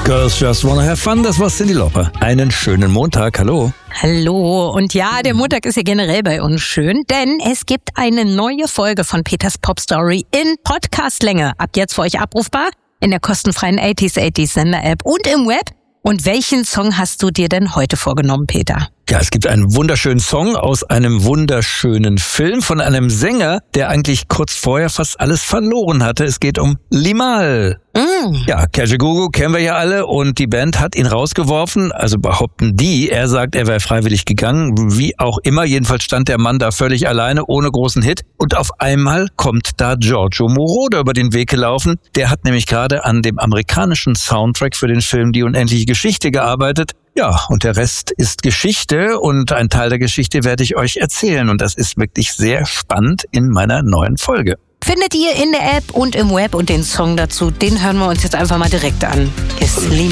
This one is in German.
Girls Just Wanna Have Fun, das war Cyndi Lauper. Einen schönen Montag, hallo. Hallo, und ja, der Montag ist ja generell bei uns schön, denn es gibt eine neue Folge von Peters Pop Story in Podcastlänge. Ab jetzt für euch abrufbar in der kostenfreien 80s Sender-App und im Web. Und welchen Song hast du dir denn heute vorgenommen, Peter? Ja, es gibt einen wunderschönen Song aus einem wunderschönen Film von einem Sänger, der eigentlich kurz vorher fast alles verloren hatte. Es geht um Limahl. Ja, Kajagoogoo kennen wir ja alle und die Band hat ihn rausgeworfen, also behaupten die. Er sagt, er wäre freiwillig gegangen, wie auch immer. Jedenfalls stand der Mann da völlig alleine, ohne großen Hit. Und auf einmal kommt da Giorgio Moroder über den Weg gelaufen. Der hat nämlich gerade an dem amerikanischen Soundtrack für den Film Die unendliche Geschichte gearbeitet. Ja, und der Rest ist Geschichte und ein Teil der Geschichte werde ich euch erzählen. Und das ist wirklich sehr spannend in meiner neuen Folge. Findet ihr in der App und im Web und den Song dazu, den hören wir uns jetzt einfach mal direkt an. Hier ist Limahl.